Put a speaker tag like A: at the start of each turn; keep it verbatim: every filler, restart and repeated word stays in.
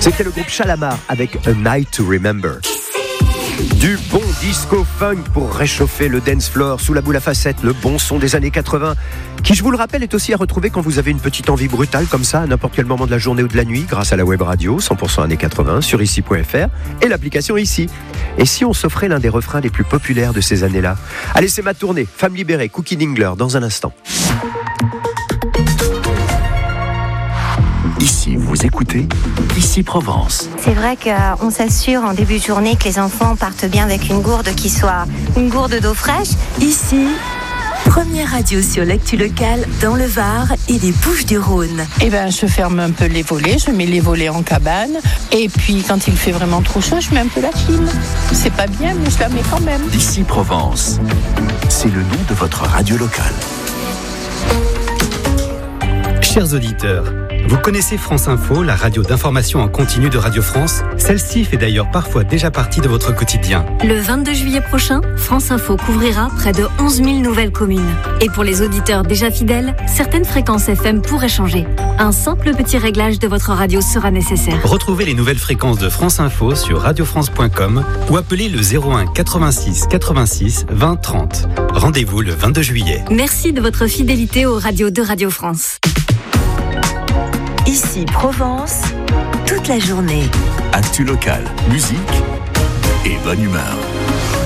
A: C'était le groupe Shalamar avec A Night to Remember. Du bon disco funk pour réchauffer le dance floor sous la boule à facettes, le bon son des années quatre-vingts, qui, je vous le rappelle, est aussi à retrouver quand vous avez une petite envie brutale comme ça, à n'importe quel moment de la journée ou de la nuit, grâce à la web radio cent pour cent années quatre-vingts sur ici point f r et l'application Ici. Et si on s'offrait l'un des refrains les plus populaires de ces années-là? Allez, c'est ma tournée. Femme libérée, Cookie Dingler, dans un instant.
B: Ici, vous écoutez Ici Provence.
C: C'est vrai qu'on s'assure en début de journée que les enfants partent bien avec une gourde qui soit une gourde d'eau fraîche.
D: Ici, première radio sur l'actu locale dans le Var et les Bouches-du-Rhône.
E: Eh ben, je ferme un peu les volets, je mets les volets en cabane. Et puis, quand il fait vraiment trop chaud, je mets un peu la clim. C'est pas bien, mais je la mets quand même.
B: Ici Provence, c'est le nom de votre radio locale.
F: Chers auditeurs, vous connaissez France Info, la radio d'information en continu de Radio France? Celle-ci fait d'ailleurs parfois déjà partie de votre quotidien.
G: Le vingt-deux juillet prochain, France Info couvrira près de onze mille nouvelles communes. Et pour les auditeurs déjà fidèles, certaines fréquences F M pourraient changer. Un simple petit réglage de votre radio sera nécessaire.
F: Retrouvez les nouvelles fréquences de France Info sur radio france point com ou appelez le zéro un quatre-vingt-six quatre-vingt-six vingt trente. Rendez-vous le vingt-deux juillet.
G: Merci de votre fidélité aux radios de Radio France.
D: Ici Provence, toute la journée.
B: Actu locale, musique et bonne humeur.